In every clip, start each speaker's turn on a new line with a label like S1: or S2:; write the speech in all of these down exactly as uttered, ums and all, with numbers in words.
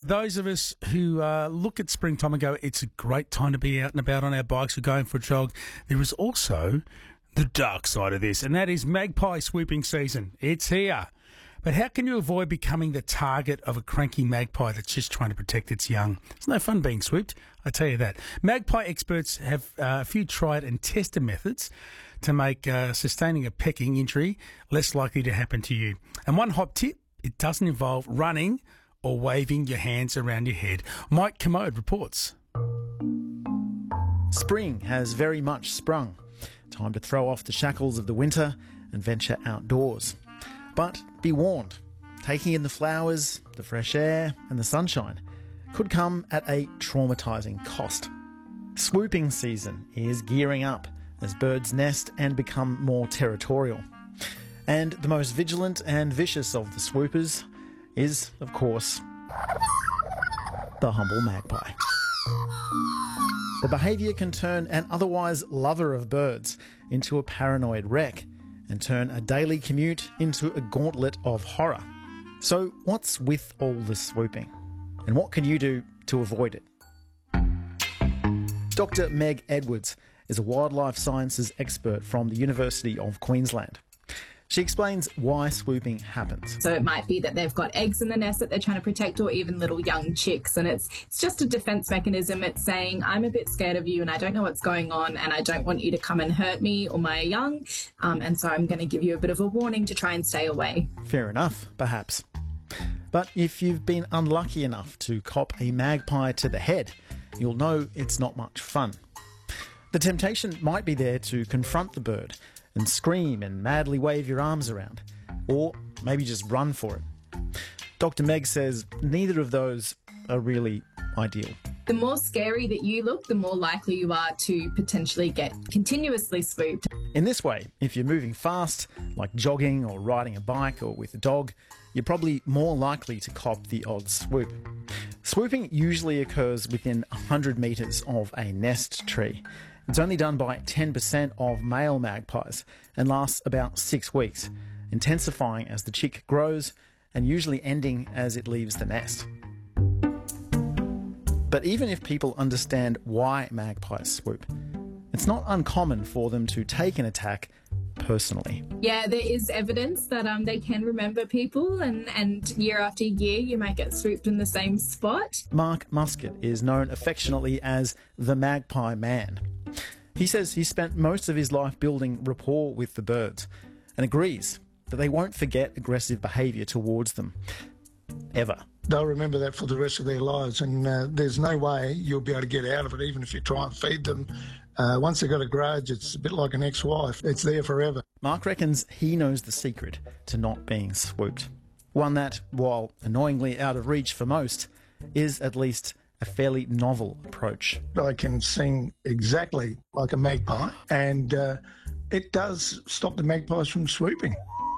S1: those of us who uh, look at springtime and go, it's a great time to be out and about on our bikes or going for a jog, there is also the dark side of this, and that is magpie swooping season. It's here. But how can you avoid becoming the target of a cranky magpie that's just trying to protect its young? It's no fun being swooped, I tell you that. Magpie experts have uh, a few tried and tested methods to make uh, sustaining a pecking injury less likely to happen to you. And one hot tip, it doesn't involve running or waving your hands around your head. Mike Commode reports.
S2: Spring has very much sprung. Time to throw off the shackles of the winter and venture outdoors. But be warned, taking in the flowers, the fresh air and the sunshine could come at a traumatising cost. Swooping season is gearing up as birds nest and become more territorial. And the most vigilant and vicious of the swoopers is, of course, the humble magpie. The behaviour can turn an otherwise lover of birds into a paranoid wreck and turn a daily commute into a gauntlet of horror. So what's with all the swooping? And what can you do to avoid it? Doctor Meg Edwards is a wildlife sciences expert from the University of Queensland. She explains why swooping happens.
S3: So it might be that they've got eggs in the nest that they're trying to protect, or even little young chicks, and it's it's just a defence mechanism. It's saying, I'm a bit scared of you and I don't know what's going on and I don't want you to come and hurt me or my young, um, and so I'm going to give you a bit of a warning to try and stay away.
S2: Fair enough, perhaps. But if you've been unlucky enough to cop a magpie to the head, you'll know it's not much fun. The temptation might be there to confront the bird and scream and madly wave your arms around, or maybe just run for it. Doctor Meg says neither of those are really ideal.
S3: The more scary that you look, the more likely you are to potentially get continuously swooped.
S2: In this way, if you're moving fast, like jogging or riding a bike or with a dog, you're probably more likely to cop the odd swoop. Swooping usually occurs within one hundred metres of a nest tree. It's only done by ten percent of male magpies and lasts about six weeks, intensifying as the chick grows and usually ending as it leaves the nest. But even if people understand why magpies swoop, it's not uncommon for them to take an attack personally.
S3: Yeah, there is evidence that um, they can remember people, and, and year after year you might get swooped in the same spot.
S2: Mark Muscat is known affectionately as the Magpie Man. He says he spent most of his life building rapport with the birds and agrees that they won't forget aggressive behaviour towards them, ever.
S4: They'll remember that for the rest of their lives, and uh, there's no way you'll be able to get out of it, even if you try and feed them. Uh, once they've got a grudge, it's a bit like an ex-wife. It's there forever.
S2: Mark reckons he knows the secret to not being swooped. One that, while annoyingly out of reach for most, is at least a fairly novel approach.
S4: I can sing exactly like a magpie, and uh, it does stop the magpies from swooping.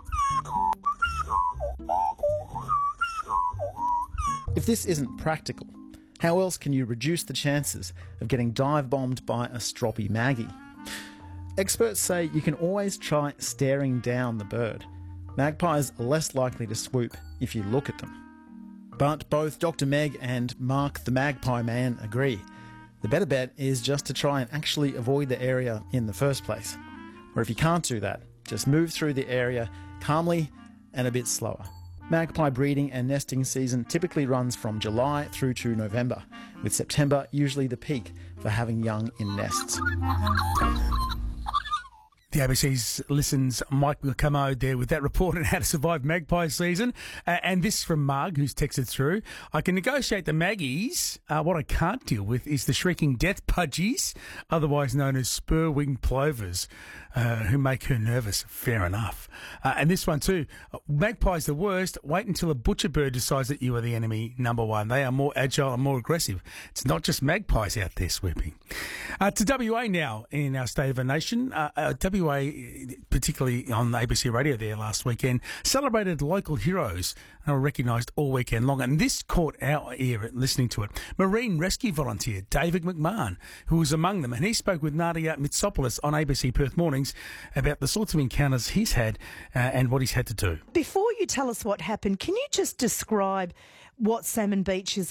S2: If this isn't practical, how else can you reduce the chances of getting dive-bombed by a stroppy Maggie? Experts say you can always try staring down the bird. Magpies are less likely to swoop if you look at them. But both Doctor Meg and Mark the Magpie Man agree. The better bet is just to try and actually avoid the area in the first place. Or if you can't do that, just move through the area calmly and a bit slower. Magpie breeding and nesting season typically runs from July through to November, with September usually the peak for having young in nests.
S1: The A B C's Listens Mike Commode there with that report on how to survive magpie season. Uh, and this from Marg, who's texted through. I can negotiate the maggies. Uh, what I can't deal with is the shrieking death pudgies, otherwise known as spur-winged plovers, uh, who make her nervous. Fair enough. Uh, and this one too. Magpie's the worst. Wait until a butcher bird decides that you are the enemy number one. They are more agile and more aggressive. It's not just magpies out there swooping. Uh, to W A now in our State of the Nation. Uh, uh, W A, particularly on A B C Radio there last weekend, celebrated local heroes and were recognised all weekend long. And this caught our ear listening to it. Marine rescue volunteer David McMahon, who was among them, and he spoke with Nadia Mitsopoulos on A B C Perth Mornings about the sorts of encounters he's had uh, and what he's had to do.
S5: Before you tell us what happened, can you just describe what Salmon Beach is